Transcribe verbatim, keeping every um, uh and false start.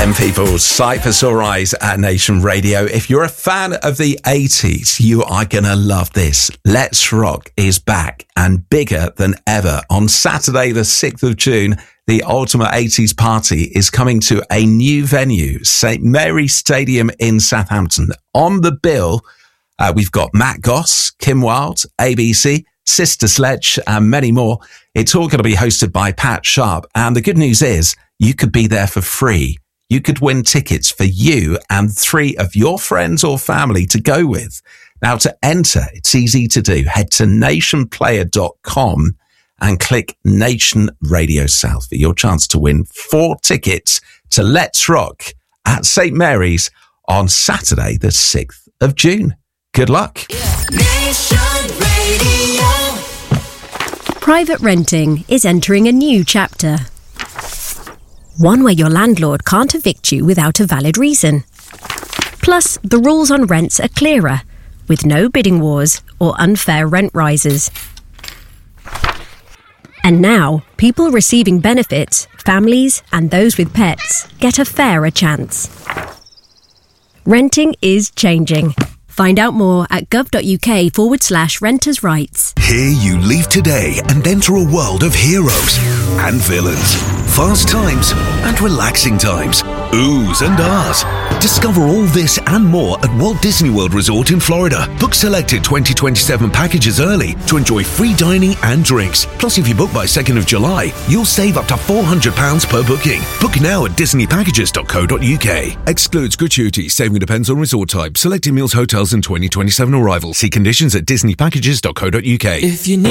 Them people, Cypress or Rise at Nation Radio. If you're a fan of the eighties, you are going to love this. Let's Rock is back and bigger than ever. On Saturday, the sixth of June, the Ultimate eighties Party is coming to a new venue, Saint Mary's Stadium in Southampton. On the bill, uh, we've got Matt Goss, Kim Wilde, A B C, Sister Sledge, and many more. It's all going to be hosted by Pat Sharp. And the good news is you could be there for free. You could win tickets for you and three of your friends or family to go with. Now, to enter, it's easy to do. Head to nation player dot com and click Nation Radio South for your chance to win four tickets to Let's Rock at Saint Mary's on Saturday, the sixth of June. Good luck. Nation Radio. Private renting is entering a new chapter. One where your landlord can't evict you without a valid reason. Plus, the rules on rents are clearer, with no bidding wars or unfair rent rises. And now, people receiving benefits, families and those with pets, get a fairer chance. Renting is changing. Find out more at gov.uk forward slash renters' rights. Here you leave today and enter a world of heroes and villains, fast times and relaxing times, oohs and ahs. Discover all this and more at Walt Disney World Resort in Florida. Book selected twenty twenty-seven packages early to enjoy free dining and drinks. Plus, if you book by second of July, you'll save up to four hundred pounds per booking. Book now at disney packages dot co dot uk. Excludes gratuity. Saving depends on resort type. Selected meals, hotels and twenty twenty-seven arrival. See conditions at disney packages dot co dot uk. If you